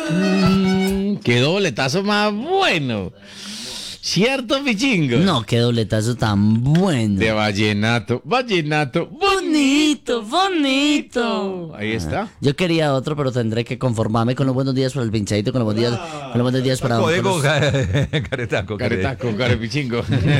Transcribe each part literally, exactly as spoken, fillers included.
Mm, qué dobletazo más bueno. ¿Cierto, Pichingo? No, qué dobletazo tan bueno. De vallenato. Vallenato. Bonito, bonito. Ahí está. Yo quería otro, pero tendré que conformarme con los buenos días para el pinchadito, con los buenos días, con los buenos días para... Código los... caretaco. Caretaco, carepichingo.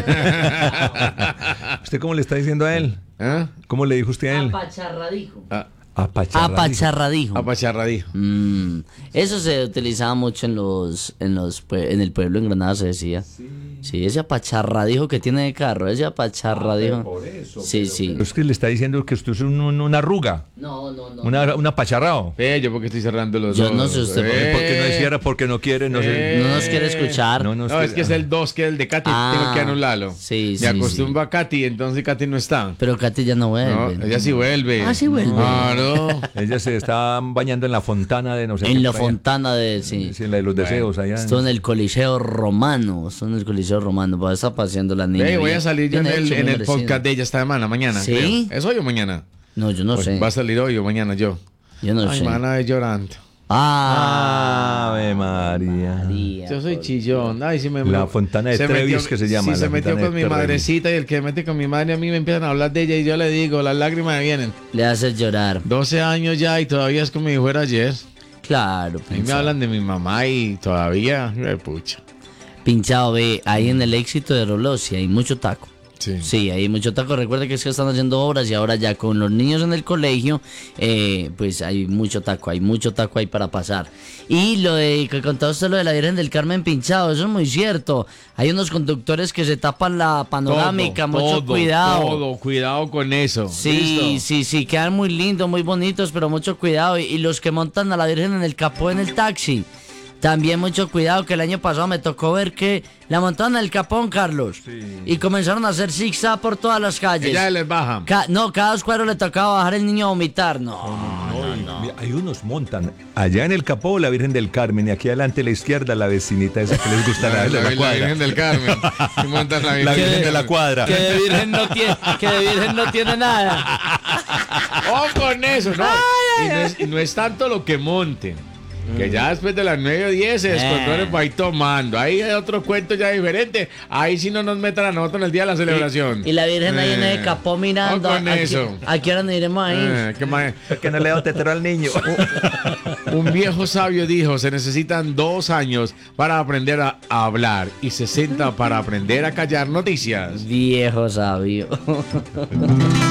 ¿Usted cómo le está diciendo a él? ¿Ah? ¿Cómo le dijo usted a él? Apacharradijo. Ah, Apacharradijo. Apacharradijo. apacharradijo. Mm, eso se utilizaba mucho en los, en los, pue- en el pueblo, en Granada se decía. Sí, sí ese apacharradijo que tiene de carro, ese apacharradijo. Ah, por eso, sí, pero, sí. pero es que le está diciendo que usted es un- un- una arruga, No, no, no. una, un apacharrado. Ve, yo porque estoy cerrando los Yo ojos. no sé usted por qué, Eh, Porque no decía, porque no quiere, no sé. No nos quiere escuchar. No, no, No, es que es el dos, que es el de Katy. Ah, Tengo que anularlo. sí, Me sí, acostumbro a Katy, entonces Katy no está. Pero Katy ya no No, vuelve. ella sí vuelve. Ah, sí vuelve. Claro. Ella se está bañando en la fontana de no sé En qué la por allá. fontana de... Sí. Sí, en la de los deseos allá. Estuvo en el Coliseo Romano. Estuvo en el Coliseo Romano. Pues está paseando la niña. Ve, voy bien- a salir yo en bien el, hecho, en muy el merecido. podcast de ella esta semana, mañana. ¿Sí? creo. ¿Es hoy o mañana? No, yo no Pues sé. va a salir hoy o mañana yo. Yo no Ay, sé. me van a ver llorando. Ah, Ave María. María, Yo soy por- chillón. Ay, si me La Fontana de Trevis, metió- que se llama, Si la se metió Fontana con de mi Trevis. madrecita y el que mete con mi madre a mí me empiezan a hablar de ella y yo le digo, las lágrimas me vienen. Le haces llorar. doce años ya y todavía es como si fuera ayer. Claro, A mí me pinchado. hablan de mi mamá y todavía, eh, pucha. Pinchado, ve, ahí en el éxito de Rolosi hay mucho taco. Sí. Sí, hay mucho taco. Recuerda que es que están haciendo obras y ahora ya con los niños en el colegio, eh, pues hay mucho taco, hay mucho taco ahí para pasar. Y lo de que contaba usted lo de la Virgen del Carmen, pinchado, eso es muy cierto. Hay unos conductores que se tapan la panorámica, Todo, mucho todo, cuidado. Todo, cuidado con eso. Sí, ¿Listo? sí, sí, quedan muy lindos, muy bonitos, pero mucho cuidado. Y, y los que montan a la Virgen en el capó en el taxi, también mucho cuidado, que el año pasado me tocó ver que la montaron en el capón, Carlos. Y comenzaron a hacer zigzag por todas las calles. Que ya les baja. Ca- no, cada dos cuadros le tocaba bajar el niño a vomitar. No, Mira, hay unos montan allá en el Capó la Virgen del Carmen y aquí adelante a la izquierda la vecinita esa que les gusta la, la, La, la la cuadra. Virgen del Carmen. Y montan la La Virgen de la cuadra. que de virgen no tiene, que de virgen no tiene nada. ¡Oh, con eso! No. Y no, es, y no es tanto lo que monten. Que ya después de las nueve o diez se descontrolen para ir tomando. Ahí hay otro cuento ya diferente. Ahí sí no nos metan a nosotros en el día de la celebración. Y la virgen ahí en Eh, el capó mirando. oh, con ¿A qué- eso. ¿A qué hora nos iremos ahí? Eh, ¿qué más? Que no le da tetero al niño. Un viejo sabio dijo, se necesitan dos años para aprender a hablar y sesenta para aprender a callar noticias. Viejo sabio.